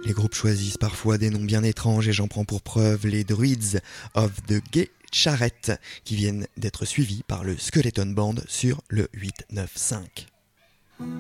Les groupes choisissent parfois des noms bien étranges et j'en prends pour preuve les Druids of the Gay Charrette qui viennent d'être suivis par le Skeleton Band sur le 895.